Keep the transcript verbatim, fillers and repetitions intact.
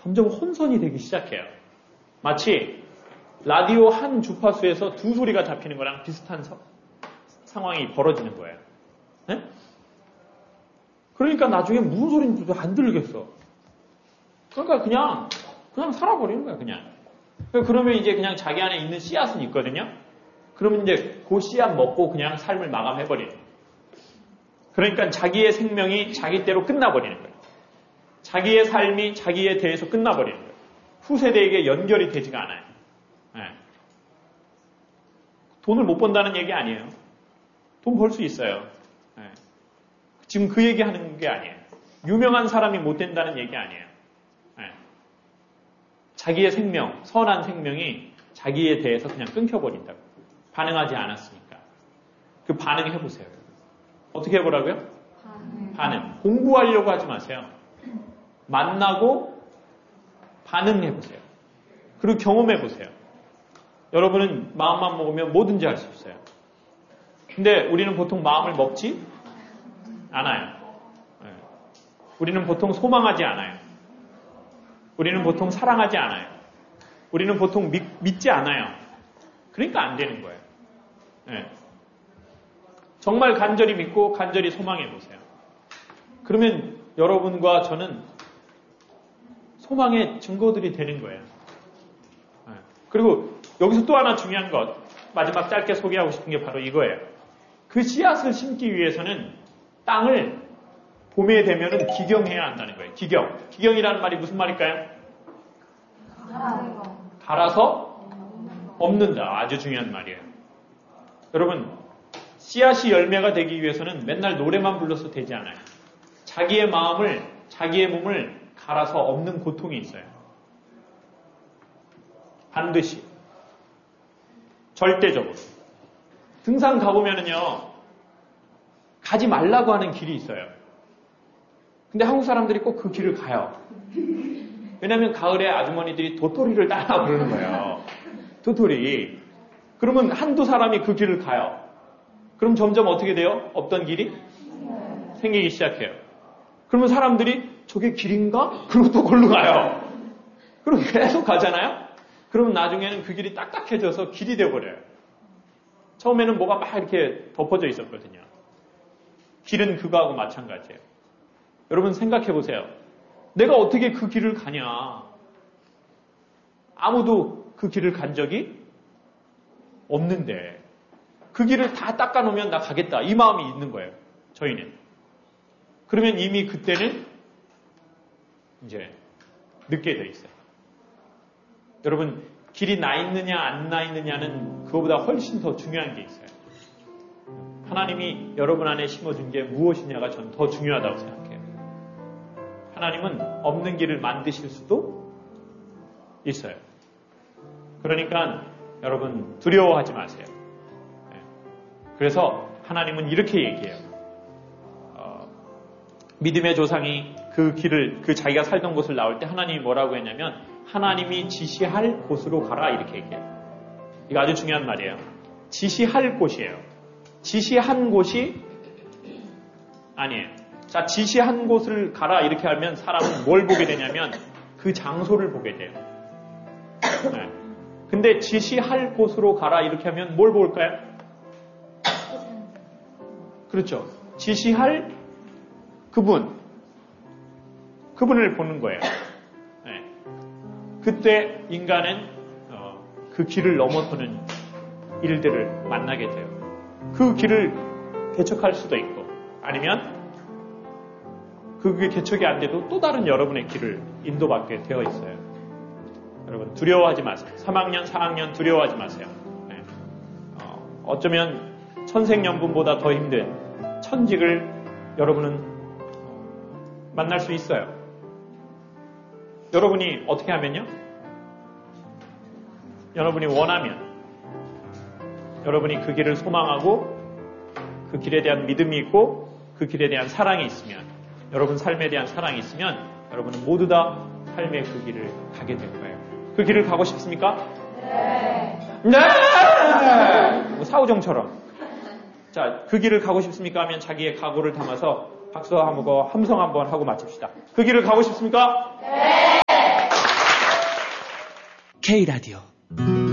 점점 혼선이 되기 시작해요. 마치 라디오 한 주파수에서 두 소리가 잡히는 거랑 비슷한 서, 상황이 벌어지는 거예요. 네? 그러니까 나중에 무슨 소리인지도 안 들리겠어. 그러니까 그냥 그냥 살아버리는 거야, 그냥. 그러면 이제 그냥 자기 안에 있는 씨앗은 있거든요. 그러면 이제 그 씨앗 먹고 그냥 삶을 마감해버리는 거예요. 그러니까 자기의 생명이 자기대로 끝나버리는 거예요. 자기의 삶이 자기에 대해서 끝나버리는 거예요. 후세대에게 연결이 되지가 않아요. 네. 돈을 못 번다는 얘기 아니에요. 돈 벌 수 있어요. 네. 지금 그 얘기 하는 게 아니에요. 유명한 사람이 못 된다는 얘기 아니에요. 네. 자기의 생명, 선한 생명이 자기에 대해서 그냥 끊겨버린다고. 반응하지 않았으니까. 그 반응해보세요. 어떻게 해보라고요? 반응. 반응. 공부하려고 하지 마세요. 만나고 반응해보세요. 그리고 경험해보세요. 여러분은 마음만 먹으면 뭐든지 할 수 있어요. 근데 우리는 보통 마음을 먹지 않아요. 네. 우리는 보통 소망하지 않아요. 우리는 보통 사랑하지 않아요. 우리는 보통 믿, 믿지 않아요. 그러니까 안 되는 거예요. 네. 정말 간절히 믿고 간절히 소망해보세요. 그러면 여러분과 저는 소망의 증거들이 되는 거예요. 네. 그리고 여기서 또 하나 중요한 것, 마지막 짧게 소개하고 싶은 게 바로 이거예요. 그 씨앗을 심기 위해서는 땅을 봄에 되면은 기경해야 한다는 거예요. 기경. 기경이라는 말이 무슨 말일까요? 갈아서 없는다. 아주 중요한 말이에요. 여러분, 씨앗이 열매가 되기 위해서는 맨날 노래만 불러서 되지 않아요. 자기의 마음을, 자기의 몸을 갈아서 없는 고통이 있어요. 반드시. 절대적으로. 등산 가보면은요, 가지 말라고 하는 길이 있어요. 근데 한국 사람들이 꼭 그 길을 가요. 왜냐면 가을에 아주머니들이 도토리를 따라 부르는 거예요. 도토리. 그러면 한두 사람이 그 길을 가요. 그럼 점점 어떻게 돼요? 없던 길이 생기기 시작해요. 그러면 사람들이 저게 길인가? 그러고 또 골로 가요. 그리고 계속 가잖아요? 그러면 나중에는 그 길이 딱딱해져서 길이 되어버려요. 처음에는 뭐가 막 이렇게 덮어져 있었거든요. 길은 그거하고 마찬가지예요. 여러분 생각해 보세요. 내가 어떻게 그 길을 가냐? 아무도 그 길을 간 적이 없는데 그 길을 다 닦아놓으면 나 가겠다. 이 마음이 있는 거예요. 저희는. 그러면 이미 그때는 이제 늦게 돼 있어요. 여러분 길이 나 있느냐 안 나 있느냐는 그거보다 훨씬 더 중요한 게 있어요. 하나님이 여러분 안에 심어준 게 무엇이냐가 전 더 중요하다고 생각해요. 하나님은 없는 길을 만드실 수도 있어요. 그러니까 여러분 두려워하지 마세요. 그래서 하나님은 이렇게 얘기해요. 어, 믿음의 조상이 그 길을, 그 자기가 살던 곳을 나올 때 하나님이 뭐라고 했냐면 하나님이 지시할 곳으로 가라 이렇게 얘기해요. 이거 아주 중요한 말이에요. 지시할 곳이에요. 지시한 곳이 아니에요. 자, 지시한 곳을 가라 이렇게 하면 사람은 뭘 보게 되냐면 그 장소를 보게 돼요. 네. 근데 지시할 곳으로 가라 이렇게 하면 뭘 볼까요? 그렇죠. 지시할 그분. 그분을 보는 거예요. 네. 그때 인간은 어, 그 길을 넘어서는 일들을 만나게 돼요. 그 길을 개척할 수도 있고 아니면 그게 개척이 안 돼도 또 다른 여러분의 길을 인도받게 되어 있어요. 여러분 두려워하지 마세요. 삼 학년, 사 학년 두려워하지 마세요. 네. 어, 어쩌면 천생연분보다 더 힘든 천직을 여러분은 만날 수 있어요. 여러분이 어떻게 하면요? 여러분이 원하면 여러분이 그 길을 소망하고 그 길에 대한 믿음이 있고 그 길에 대한 사랑이 있으면 여러분 삶에 대한 사랑이 있으면 여러분은 모두 다 삶의 그 길을 가게 될 거예요. 그 길을 가고 싶습니까? 네! 네! 뭐 사우정처럼 자, 그 길을 가고 싶습니까? 하면 자기의 각오를 담아서 박수 한번 함성 한번 하고 마칩시다. 그 길을 가고 싶습니까? 네! K라디오